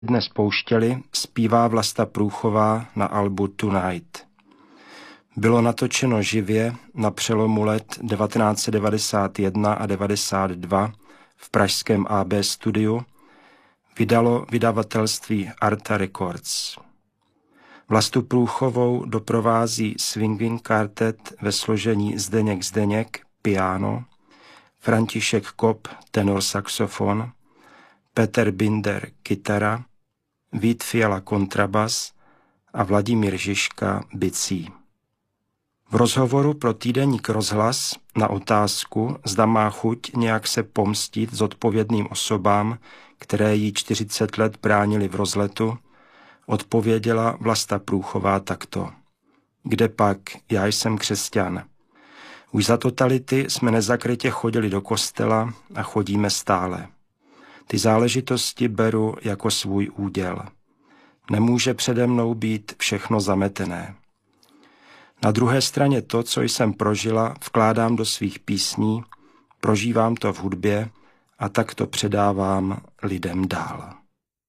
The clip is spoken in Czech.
dnes pouštěli, zpívá Vlasta Průchová na albu Tonight. Bylo natočeno živě na přelomu let 1991 a 92 v pražském AB studiu, vydalo vydavatelství Arta Records. Vlastu Průchovou doprovází swinging quartet ve složení Zdeněk piano, František Kop tenor saxofon, Petr Binder kytara, Vít Fiala kontrabas a Vladimír Žižka bicí. V rozhovoru pro týdeník Rozhlas na otázku, zda má chuť nějak se pomstít zodpovědným osobám, které jí 40 let bránili v rozletu, odpověděla Vlasta Průchová takto. Kde pak, já jsem křesťan. Už za totality jsme nezakrytě chodili do kostela a chodíme stále. Ty záležitosti beru jako svůj úděl. Nemůže přede mnou být všechno zametené. Na druhé straně to, co jsem prožila, vkládám do svých písní, prožívám to v hudbě a tak to předávám lidem dál.